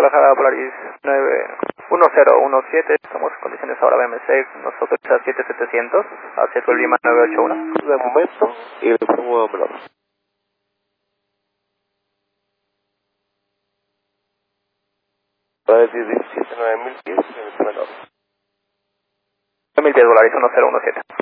Guadalajara, Polaris 1017, estamos en condiciones ahora BMC, nosotros a 7700, hacia el Lima 981. De momento, y le pongo a menor. Para decir 17, 9000 pies, menor. 9000 pies, Polaris 1017.